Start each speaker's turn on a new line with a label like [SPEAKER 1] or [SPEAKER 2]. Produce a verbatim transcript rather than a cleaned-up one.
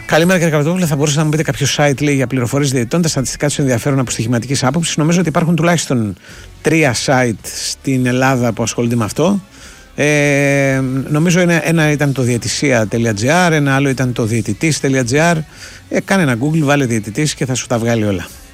[SPEAKER 1] Καλημέρα κύριε Καπετόπουλε. Θα μπορούσατε να μου πείτε κάποιο site λέει, για πληροφορίες διαιτητών, τα στατιστικά του ενδιαφέρον από στοιχηματικής άποψης? Νομίζω ότι υπάρχουν τουλάχιστον τρία site στην Ελλάδα που ασχολούνται με αυτό. Ε, νομίζω ένα, ένα ήταν το διαιτησία τελεία τζι άρ, ένα άλλο ήταν το διαιτητής τελεία τζι άρ. Ε, κάνε ένα Google, βάλε διαιτητής και θα σου τα βγάλει όλα.